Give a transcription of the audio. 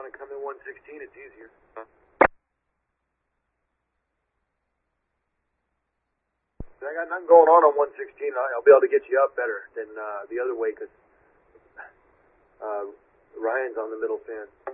want to come in 116, it's easier. I got nothing going on 116. I'll be able to get you up better than the other way because Ryan's on the middle fan.